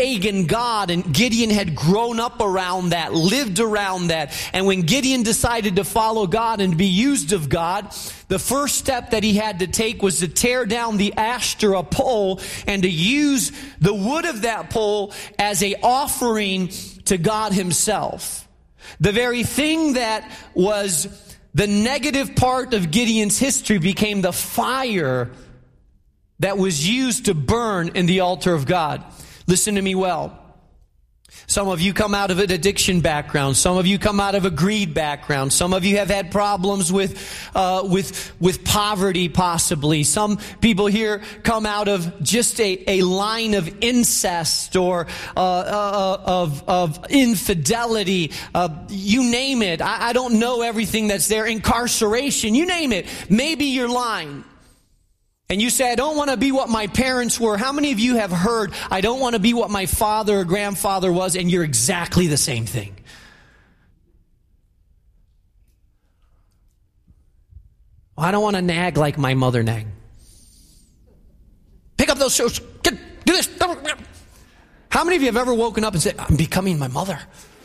pagan god, and Gideon had grown up around that, lived around that. And when Gideon decided to follow God and be used of God, the first step that he had to take was to tear down the Ashtoreth pole and to use the wood of that pole as an offering to God himself. The very thing that was the negative part of Gideon's history became the fire that was used to burn in the altar of God. Listen to me well. Some of you come out of an addiction background. Some of you come out of a greed background. Some of you have had problems with poverty, possibly. Some people here come out of just a line of incest or of infidelity. You name it. I don't know everything that's there. Incarceration. You name it. Maybe you're lying. And you say, I don't want to be what my parents were. How many of you have heard, I don't want to be what my father or grandfather was, and you're exactly the same thing? I don't want to nag like my mother nagged. Pick up those shoes. Do this. How many of you have ever woken up and said, I'm becoming my mother?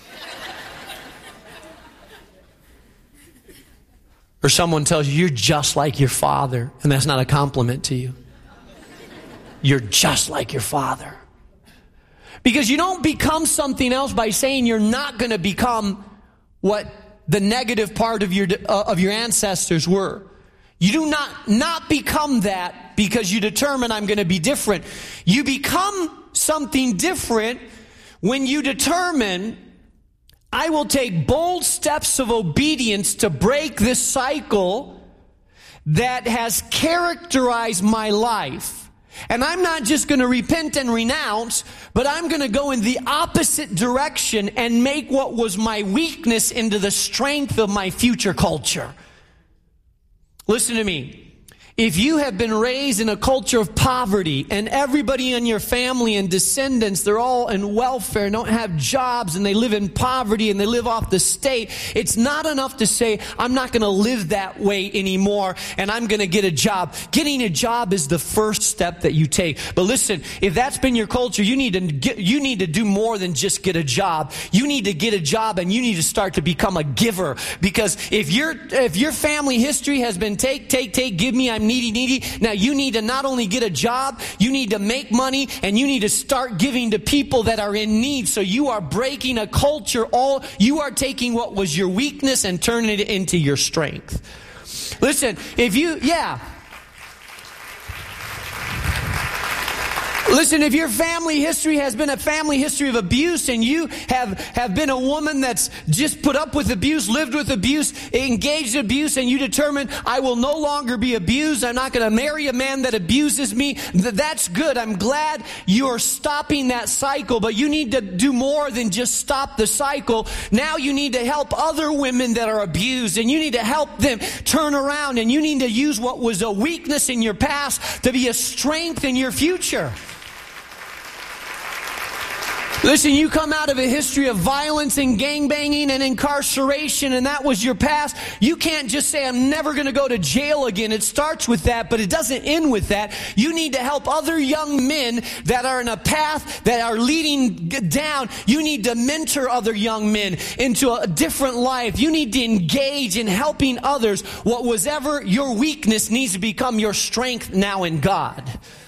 Or someone tells you, you're just like your father, and that's not a compliment to you. You're just like your father. Because you don't become something else by saying you're not going to become what the negative part of your ancestors were. You do not become that because you determine I'm going to be different. You become something different when you determine I will take bold steps of obedience to break this cycle that has characterized my life. And I'm not just going to repent and renounce, but I'm going to go in the opposite direction and make what was my weakness into the strength of my future culture. Listen to me. If you have been raised in a culture of poverty and everybody in your family and descendants, they're all in welfare and don't have jobs and they live in poverty and they live off the state, it's not enough to say, I'm not going to live that way anymore and I'm going to get a job. Getting a job is the first step that you take. But listen, if that's been your culture, you need to do more than just get a job. You need to get a job and you need to start to become a giver. Because if your family history has been take, give me, I'm needy. Now you need to not only get a job, you need to make money, and you need to start giving to people that are in need. So you are breaking a culture. You are taking what was your weakness and turning it into your strength. Listen, Listen, if your family history has been a family history of abuse and you have been a woman that's just put up with abuse, lived with abuse, engaged in abuse, and you determine, I will no longer be abused, I'm not going to marry a man that abuses me, that's good. I'm glad you're stopping that cycle, but you need to do more than just stop the cycle. Now you need to help other women that are abused, and you need to help them turn around, and you need to use what was a weakness in your past to be a strength in your future. Listen, you come out of a history of violence and gangbanging and incarceration, and that was your past. You can't just say, I'm never going to go to jail again. It starts with that, but it doesn't end with that. You need to help other young men that are in a path that are leading down. You need to mentor other young men into a different life. You need to engage in helping others. What was ever your weakness needs to become your strength now in God.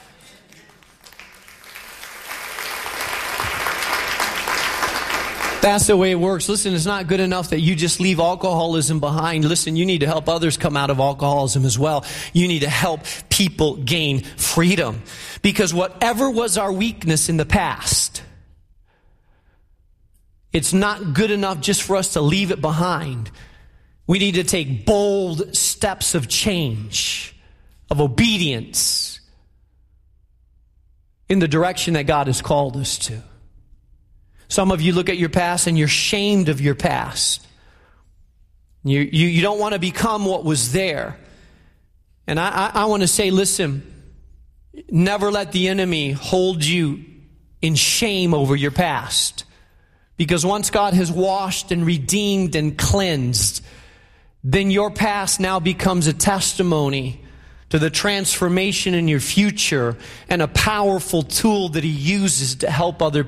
That's the way it works. Listen, it's not good enough that you just leave alcoholism behind. Listen, you need to help others come out of alcoholism as well. You need to help people gain freedom. Because whatever was our weakness in the past, it's not good enough just for us to leave it behind. We need to take bold steps of change, of obedience in the direction that God has called us to. Some of you look at your past and you're ashamed of your past. You don't want to become what was there. And I want to say, listen, never let the enemy hold you in shame over your past. Because once God has washed and redeemed and cleansed, then your past now becomes a testimony to the transformation in your future and a powerful tool that He uses to help other